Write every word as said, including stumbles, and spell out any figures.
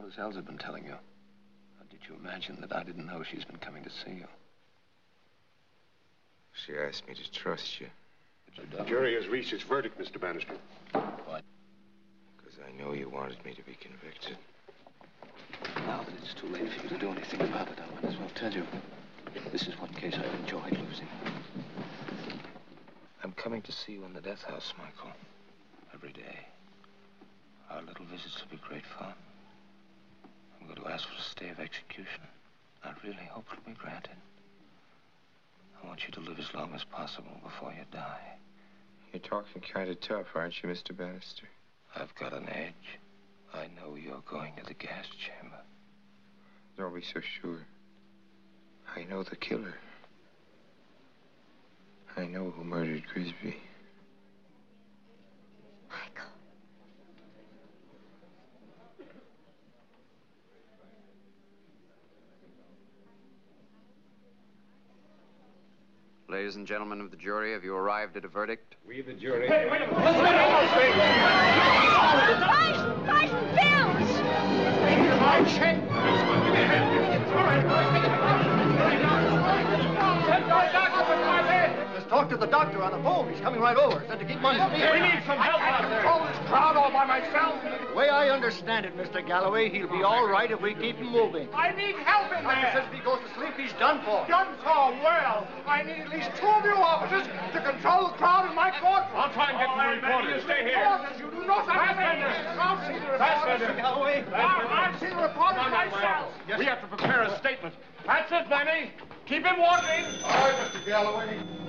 has Elsa been telling you? Or did you imagine that I didn't know she's been coming to see you? She asked me to trust you. But you The jury has reached its verdict, Mister Bannister. What? Because I know you wanted me to be convicted. Now that it's too late for you to do anything about it, I might as well tell you. This is one case I've enjoyed losing. I'm coming to see you in the death house, Michael. Every day. Our little visits will be great fun. I'm going to ask for a stay of execution. I really hope it'll be granted. I want you to live as long as possible before you die. You're talking kind of tough, aren't you, Mister Bannister? I've got an edge. I know you're going to the gas chamber. Don't be so sure. I know the killer. I know who murdered Grisby. Michael. Ladies and gentlemen of the jury, have you arrived at a verdict? We, the jury. Hey, wait a minute! Bryson! Bryson Films! My check! Give me a hand! All right, send our doctor with my head! Just talk to the doctor on the phone. He's coming right over. Said to keep him on his feet. We need some help out there. I can't control this crowd all by myself. The way I understand it, Mister Galloway, he'll be all right if we keep him moving. I need help in Doctor says there. if he goes to sleep, he's done for. Done for well. I need at least two of you officers to control the crowd in my courtroom. I'll try and get the reporter. You stay here. Officers, you do not have to I'll see the reporters. Mister Galloway. I'll see the reporters myself. We have to prepare a statement. That's it, Benny. Keep him walking. All right, Mister Galloway.